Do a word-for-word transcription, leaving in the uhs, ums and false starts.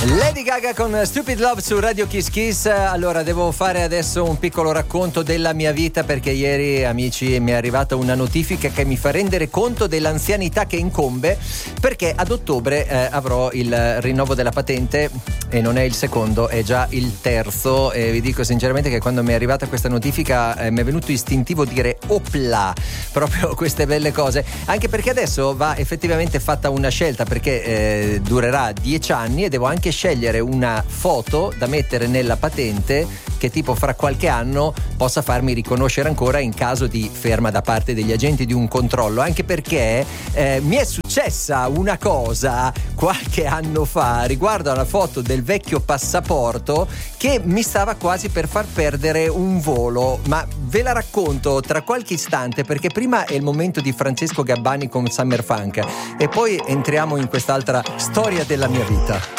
Lady Gaga con Stupid Love su Radio Kiss Kiss. Allora, devo fare adesso un piccolo racconto della mia vita, perché ieri, amici, mi è arrivata una notifica che mi fa rendere conto dell'anzianità che incombe, perché ad ottobre eh, avrò il rinnovo della patente, e non è il secondo, è già il terzo, e vi dico sinceramente che quando mi è arrivata questa notifica eh, mi è venuto istintivo dire opla, proprio queste belle cose, anche perché adesso va effettivamente fatta una scelta, perché eh, durerà dieci anni e devo anche scegliere una foto da mettere nella patente che tipo fra qualche anno possa farmi riconoscere ancora in caso di ferma da parte degli agenti di un controllo, anche perché eh, mi è successa una cosa qualche anno fa riguardo alla foto del vecchio passaporto che mi stava quasi per far perdere un volo, ma ve la racconto tra qualche istante, perché prima è il momento di Francesco Gabbani con Summer Funk e poi entriamo in quest'altra storia della mia vita.